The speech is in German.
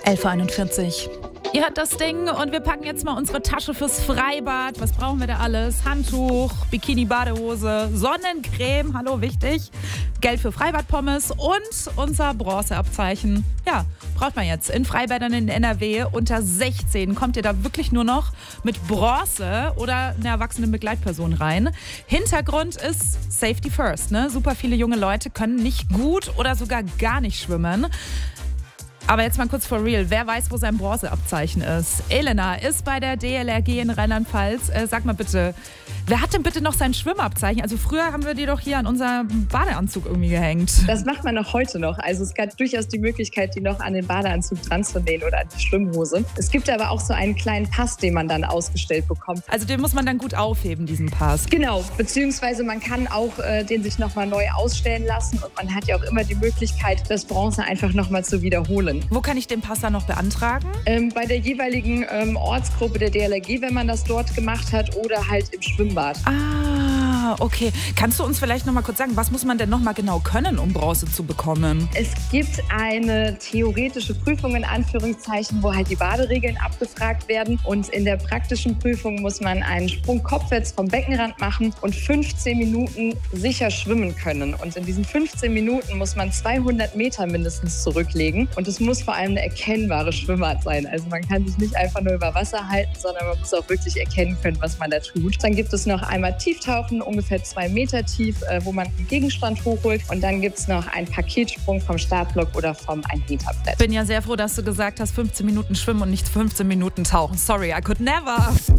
11:41 Uhr. Ihr hört das Ding und wir packen jetzt mal unsere Tasche fürs Freibad. Was brauchen wir da alles? Handtuch, Bikini, Badehose, Sonnencreme, hallo, wichtig. Geld für Freibadpommes und unser Bronzeabzeichen. Ja, braucht man jetzt. In Freibädern in NRW unter 16 kommt ihr da wirklich nur noch mit Bronze oder einer erwachsenen Begleitperson rein. Hintergrund ist Safety First, ne? Super viele junge Leute können nicht gut oder sogar gar nicht schwimmen. Aber jetzt mal kurz for real. Wer weiß, wo sein Bronzeabzeichen ist? Elena ist bei der DLRG in Rheinland-Pfalz. Sag mal bitte, wer hat denn bitte noch sein Schwimmabzeichen? Also früher haben wir die doch hier an unserem Badeanzug irgendwie gehängt. Das macht man auch heute noch. Also es gab durchaus die Möglichkeit, die noch an den Badeanzug dran zu nähen oder an die Schwimmhose. Es gibt aber auch so einen kleinen Pass, den man dann ausgestellt bekommt. Also den muss man dann gut aufheben, diesen Pass. Genau, beziehungsweise man kann auch den sich nochmal neu ausstellen lassen und man hat ja auch immer die Möglichkeit, das Bronze einfach nochmal zu wiederholen. Wo kann ich den Pass dann noch beantragen? Bei der jeweiligen Ortsgruppe der DLRG, wenn man das dort gemacht hat, oder halt im Schwimmbad. Ah, okay. Kannst du uns vielleicht noch mal kurz sagen, was muss man denn noch mal genau können, um Bronze zu bekommen? Es gibt eine theoretische Prüfung in Anführungszeichen, wo halt die Baderegeln abgefragt werden. Und in der praktischen Prüfung muss man einen Sprung kopfwärts vom Beckenrand machen und 15 Minuten sicher schwimmen können. Und in diesen 15 Minuten muss man 200 Meter mindestens zurücklegen. Und es muss vor allem eine erkennbare Schwimmart sein. Also man kann sich nicht einfach nur über Wasser halten, sondern man muss auch wirklich erkennen können, was man da tut. Dann gibt es noch einmal Tieftauchen, ungefähr 2 Meter tief, wo man einen Gegenstand hochholt. Und dann gibt es noch einen Paketsprung vom Startblock oder vom 1-Meter-Brett. Ich bin ja sehr froh, dass du gesagt hast, 15 Minuten schwimmen und nicht 15 Minuten tauchen. Sorry, I could never.